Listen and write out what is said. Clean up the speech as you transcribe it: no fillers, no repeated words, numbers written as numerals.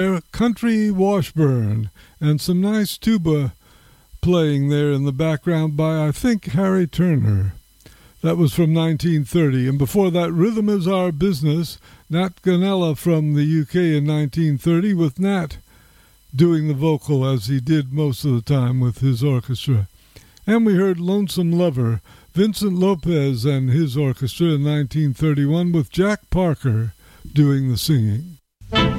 Country Washburn, and some nice tuba playing there in the background by, I think, Harry Turner. That was from 1930. And before that, Rhythm Is Our Business, Nat Gonella from the UK in 1930, with Nat doing the vocal as he did most of the time with his orchestra. And we heard Lonesome Lover, Vincent Lopez and his orchestra in 1931, with Jack Parker doing the singing.